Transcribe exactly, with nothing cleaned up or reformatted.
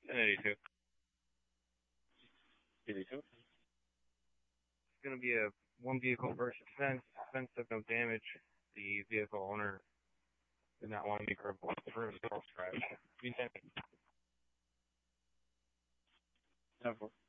An eighty-two. eighty-two. It's going to be a one vehicle versus fence. Fence took no damage. The vehicle owner did not want to be crippled for a scratch. ten four.